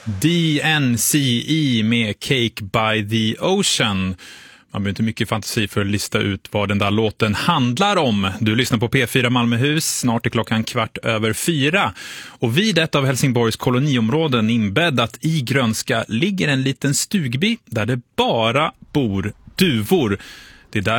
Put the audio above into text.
DNCE med Cake by the Ocean. Man behöver inte mycket fantasi för att lista ut vad den där låten handlar om. Du lyssnar på P4 Malmöhus, snart är klockan 4:15. Och vid ett av Helsingborgs koloniområden inbäddat i grönska ligger en liten stugby där det bara bor duvor. Det är där